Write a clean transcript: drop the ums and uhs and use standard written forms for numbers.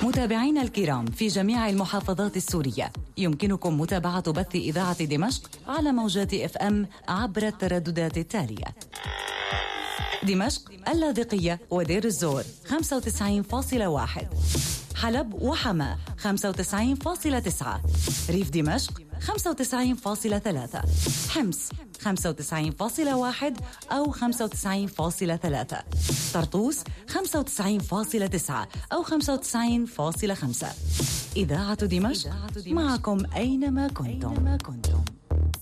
متابعينا الكرام في جميع المحافظات السورية، يمكنكم متابعة بث إذاعة دمشق على موجات FM عبر الترددات التالية: دمشق، اللاذقية ودير الزور 95.1، حلب وحماة 95.9، ريف دمشق 95.3، حمص 95.1 أو 95.3، طرطوس 95.9 أو 95.5. إذاعة دمشق معكم أينما كنتم.